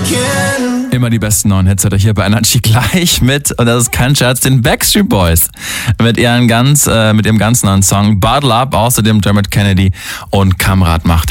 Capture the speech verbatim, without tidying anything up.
Immer die besten neuen Hits hat er hier bei Energy gleich mit, und das ist kein Scherz, den Backstreet Boys. Mit ihren ganz, äh, mit ihrem ganz neuen Song Bottle Up, außerdem Dermot Kennedy und Kamrat macht